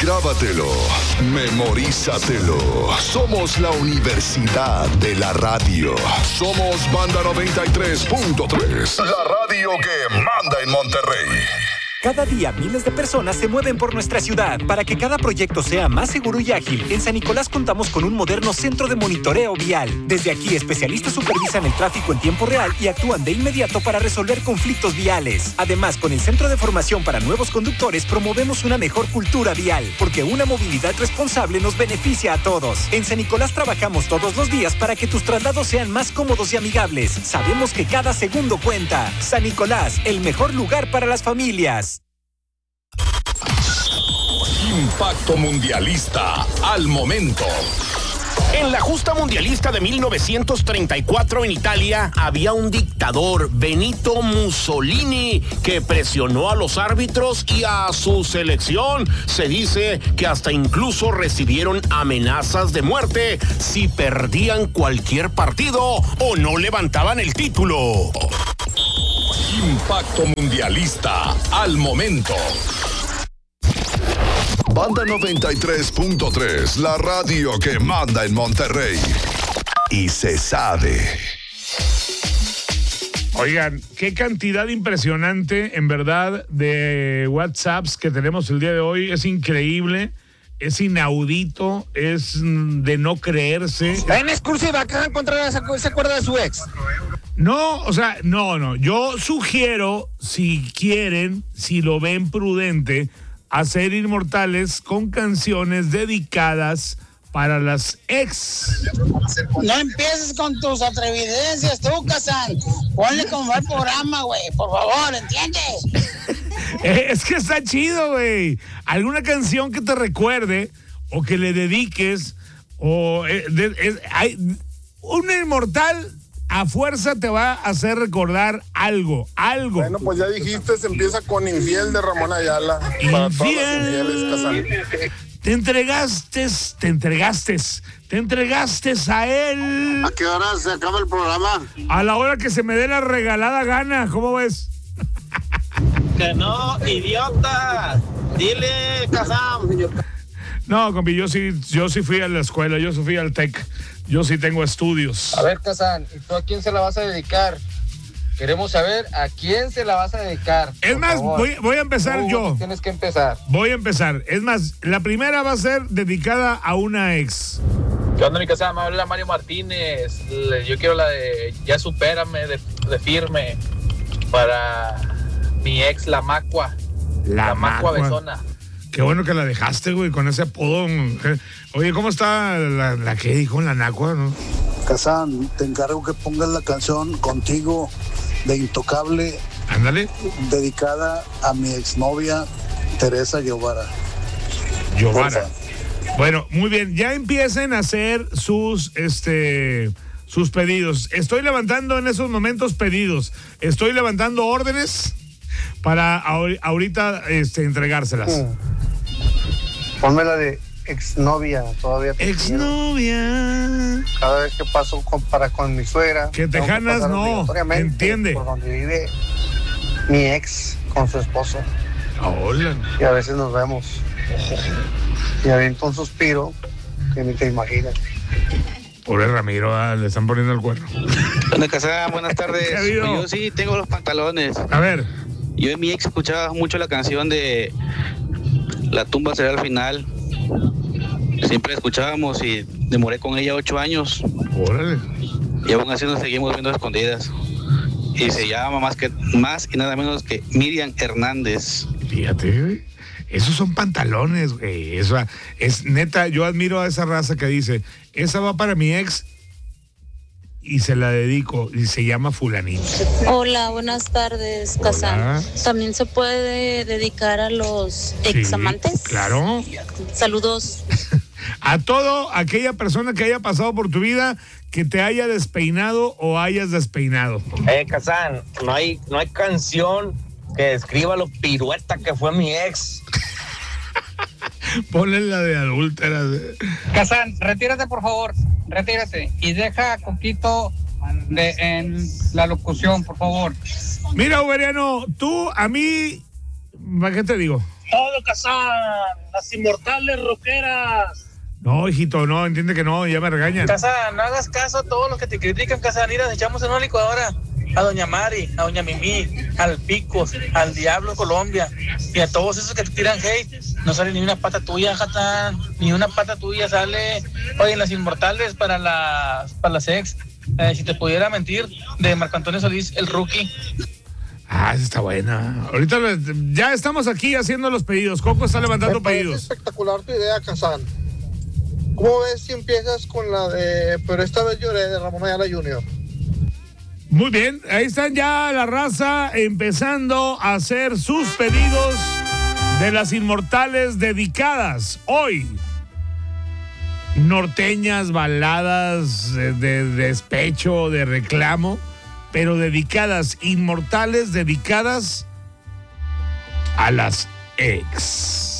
Grábatelo, memorízatelo. Somos la Universidad de la Radio. Somos Banda 93.3, la radio que manda en Monterrey. Cada día miles de personas se mueven por nuestra ciudad. Para que cada proyecto sea más seguro y ágil, en San Nicolás contamos con un moderno centro de monitoreo vial. Desde aquí, especialistas supervisan el tráfico en tiempo real y actúan de inmediato para resolver conflictos viales. Además, con el Centro de Formación para Nuevos Conductores, promovemos una mejor cultura vial, porque una movilidad responsable nos beneficia a todos. En San Nicolás trabajamos todos los días para que tus traslados sean más cómodos y amigables. Sabemos que cada segundo cuenta. San Nicolás, el mejor lugar para las familias. Impacto mundialista al momento. En la justa mundialista de 1934 en Italia había un dictador, Benito Mussolini, que presionó a los árbitros y a su selección. Se dice que hasta incluso recibieron amenazas de muerte si perdían cualquier partido o no levantaban el título. Impacto mundialista al momento. Banda 93.3, la radio que manda en Monterrey. Y se sabe. Oigan, qué cantidad impresionante, en verdad, de WhatsApps que tenemos el día de hoy. Es increíble, es inaudito, es de no creerse. Está en exclusiva, acá de encontrar se acuerda de su ex. No, o sea, no. Yo sugiero, si quieren, si lo ven prudente, hacer inmortales con canciones dedicadas para las ex. No empieces con tus atrevidencias, tú, Kazan. Ponle como va el programa, güey, por favor, ¿entiendes? Es que está chido, güey. Alguna canción que te recuerde o que le dediques o un inmortal a fuerza te va a hacer recordar algo. Bueno, pues ya dijiste, se empieza con Infiel de Ramón Ayala. Para todas las infieles, Kazan. Te entregaste a él. ¿A qué hora se acaba el programa? A la hora que se me dé la regalada gana, ¿cómo ves? Que no, idiota. Dile, Kazam. No, compi, yo sí fui a la escuela, yo sí fui al TEC. Yo sí tengo estudios. A ver, Kazan, ¿y tú a quién se la vas a dedicar? Queremos saber a quién se la vas a dedicar. Es más, voy a empezar yo. Tienes que empezar. Voy a empezar. Es más, la primera va a ser dedicada a una ex. ¿Qué onda, mi Kazam? Habla Mario Martínez. Yo quiero la de Ya Supérame, de Firme, para mi ex, la Macua. La Macua Besona. Qué bueno que la dejaste, güey, con ese apodo. Oye, ¿cómo está la que dijo la Nacua, no? Kazan, te encargo que pongas la canción Contigo de Intocable. Ándale. Dedicada a mi exnovia, Teresa Guevara. Bueno, muy bien. Ya empiecen a hacer sus pedidos. Estoy levantando en esos momentos pedidos. Estoy levantando órdenes para ahorita entregárselas. Ponme la de exnovia, todavía te exnovia. Cada vez que paso con mi suegra. Que tejanas no, entiende. Por donde vive mi ex con su esposo. Hola. Y a veces nos vemos. Y aviento un suspiro que ni te imaginas. Pobre Ramiro, le están poniendo el cuerno. Buenas tardes. Yo sí tengo los pantalones. A ver. Yo y mi ex escuchaba mucho la canción de La tumba será al final. Siempre la escuchábamos y demoré con ella 8 años. Órale. Y aún así nos seguimos viendo a escondidas. Y se llama más y nada menos que Miriam Hernández. Fíjate, güey. Esos son pantalones, güey. Eso es neta, yo admiro a esa raza que dice, esa va para mi ex y se la dedico, y se llama fulanito. Hola, buenas tardes, Kazan. ¿También se puede dedicar a los examantes? Claro. Saludos. A aquella persona que haya pasado por tu vida, que te haya despeinado o hayas despeinado. Kazan, no hay canción que describa lo pirueta que fue mi ex. Ponle la de adúltera. Kazan, retírate, por favor. Retírate. Y deja a Coquito en la locución, por favor. Mira, Uberiano, tú a mí, ¿qué te digo? todo, Kazán. Las inmortales rockeras. No, hijito, no, entiende que no, ya me regañan. Kazán, no hagas caso a todos los que te critican, Kazán. Mira, echamos en una licuadora a Doña Mari, a Doña Mimi, al Picos, al Diablo Colombia y a todos esos que te tiran hate. No sale ni una pata tuya, Kazán. Ni una pata tuya sale. Oye, en las inmortales para las ex, si te pudiera mentir, de Marco Antonio Solís, el rookie. Ah, esa está buena. Ahorita ya estamos aquí haciendo los pedidos. Coco está levantando pedidos. Espectacular tu idea, Kazán. ¿Cómo ves si empiezas con la de Pero esta vez lloré, de Ramón Ayala Jr.? Muy bien, ahí están ya la raza empezando a hacer sus pedidos de las inmortales dedicadas hoy. Norteñas, baladas de despecho, de reclamo, pero dedicadas, inmortales dedicadas a las ex.